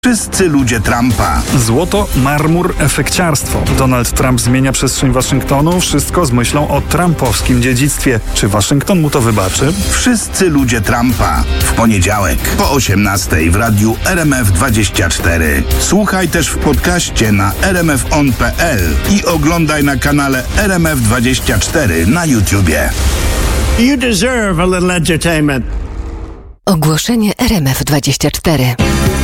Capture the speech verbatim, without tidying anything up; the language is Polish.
Wszyscy ludzie Trumpa. Złoto, marmur, efekciarstwo. Donald Trump zmienia przestrzeń Waszyngtonu. Wszystko z myślą o trumpowskim dziedzictwie. Czy Waszyngton mu to wybaczy? Wszyscy ludzie Trumpa. W poniedziałek po osiemnastej w radiu R M F dwadzieścia cztery. Słuchaj też w podcaście na r m f on kropka p l i oglądaj na kanale R M F dwadzieścia cztery na YouTubie. You deserve a little entertainment. Ogłoszenie R M F dwadzieścia cztery.